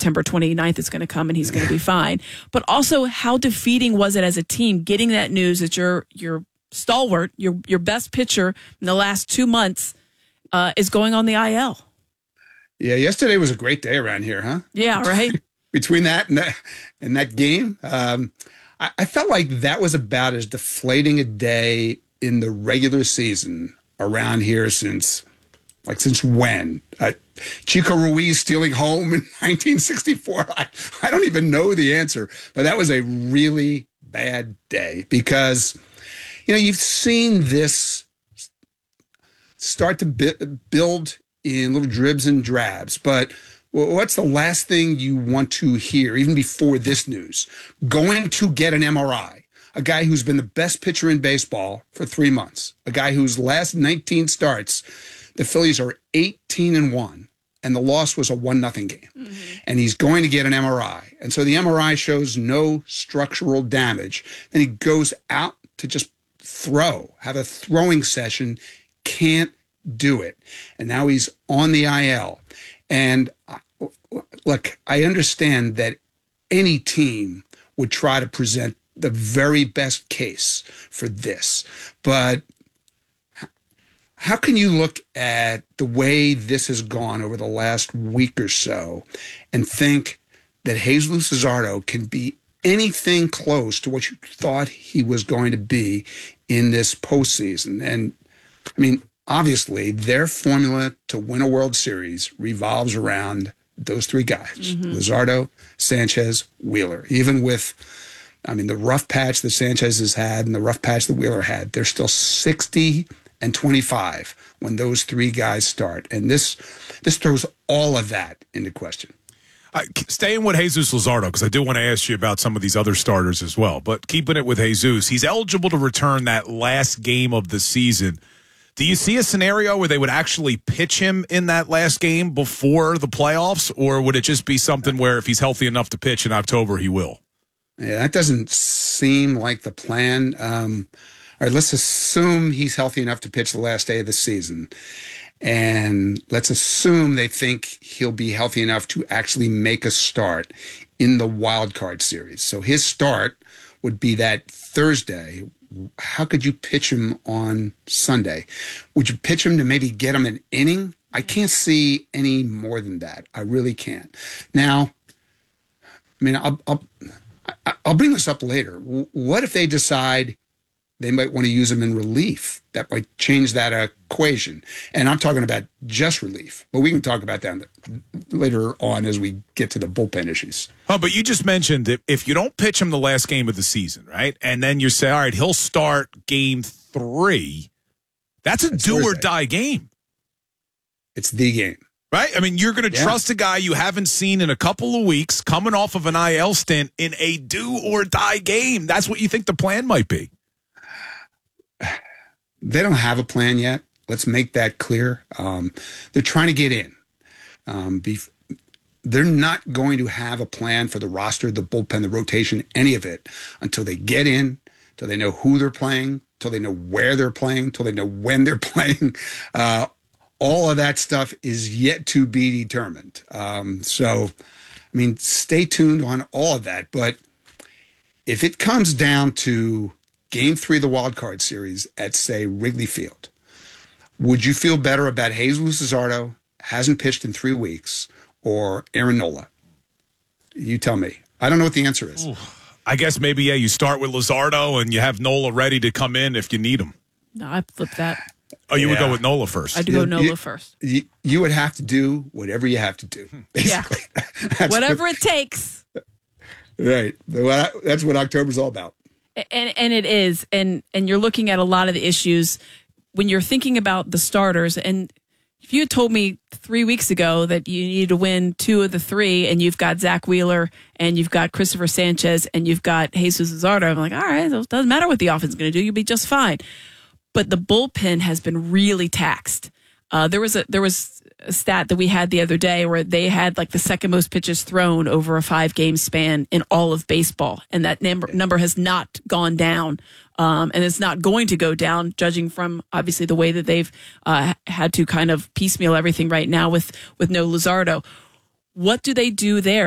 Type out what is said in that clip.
September 29th is going to come and he's going to be fine. But also, how defeating was it as a team getting that news that your stalwart, your best pitcher in the last 2 months is going on the IL? Yeah, yesterday was a great day around here, huh? Yeah, right. Between that and that game, I felt like that was about as deflating a day in the regular season around here since when? Chico Ruiz stealing home in 1964? I don't even know the answer, but that was a really bad day because, you've seen this start to build in little dribs and drabs, but what's the last thing you want to hear, even before this news? Going to get an MRI. A guy who's been the best pitcher in baseball for 3 months. A guy whose last 19 starts, the Phillies are 18-1, and the loss was a 1-0 game. Mm-hmm. And he's going to get an MRI. And so the MRI shows no structural damage. Then he goes out to just have a throwing session, can't do it. And now he's on the IL. And look, I understand that any team would try to present the very best case for this. But how can you look at the way this has gone over the last week or so and think that Jesus Luzardo can be anything close to what you thought he was going to be in this postseason? And, obviously, their formula to win a World Series revolves around those three guys, mm-hmm. Luzardo, Sanchez, Wheeler. Even with, the rough patch that Sanchez has had and the rough patch that Wheeler had, they're still 60-25 when those three guys start. And this throws all of that into question. Staying with Jesus Luzardo, because I do want to ask you about some of these other starters as well, but keeping it with Jesus, he's eligible to return that last game of the season. Do you see a scenario where they would actually pitch him in that last game before the playoffs, or would it just be something where if he's healthy enough to pitch in October, he will? Yeah, that doesn't seem like the plan. All right, let's assume he's healthy enough to pitch the last day of the season. And let's assume they think he'll be healthy enough to actually make a start in the wild card series. So his start would be that Thursday. How could you pitch him on Sunday? Would you pitch him to maybe get him an inning? I can't see any more than that. I really can't. Now, I'll bring this up later. What if they decide they might want to use him in relief? That might change that equation. And I'm talking about just relief, but we can talk about that later on as we get to the bullpen issues. Oh, but you just mentioned that if you don't pitch him the last game of the season, right? And then you say, all right, he'll start game 3. That's do or die game. It's the game. Right? You're going to trust a guy you haven't seen in a couple of weeks coming off of an IL stint in a do or die game. That's what you think the plan might be. They don't have a plan yet. Let's make that clear. They're trying to get in. They're not going to have a plan for the roster, the bullpen, the rotation, any of it until they get in, until they know who they're playing, until they know where they're playing, until they know when they're playing. All of that stuff is yet to be determined. Stay tuned on all of that. But if it comes down to Game 3 of the wild card series at, say, Wrigley Field, would you feel better about Jesus Luzardo, hasn't pitched in 3 weeks, or Aaron Nola? You tell me. I don't know what the answer is. Ooh, I guess maybe, you start with Luzardo and you have Nola ready to come in if you need him. No, I flip that. Oh, you would go with Nola first. I'd go Nola first. You would have to do whatever you have to do, basically. Yeah. Whatever it takes. Right. That's what October's all about. And it is. And you're looking at a lot of the issues when you're thinking about the starters. And if you had told me 3 weeks ago that you needed to win 2 of the 3 and you've got Zach Wheeler and you've got Christopher Sanchez and you've got Jesus Luzardo, I'm like, all right, it doesn't matter what the offense is going to do. You'll be just fine. But the bullpen has been really taxed. There was a stat that we had the other day where they had like the second most pitches thrown over a 5-game span in all of baseball. And that number has not gone down. And it's not going to go down, judging from obviously the way that they've had to kind of piecemeal everything right now with no Luzardo. What do they do there?